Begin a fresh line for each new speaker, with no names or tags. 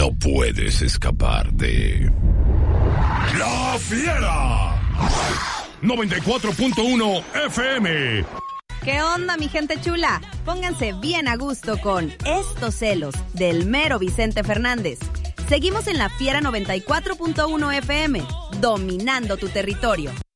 No puedes escapar de... ¡La Fiera! 94.1 FM.
¿Qué onda, mi gente chula? Pónganse bien a gusto con Estos celos del mero Vicente Fernández. Seguimos en La Fiera 94.1 FM, dominando tu territorio.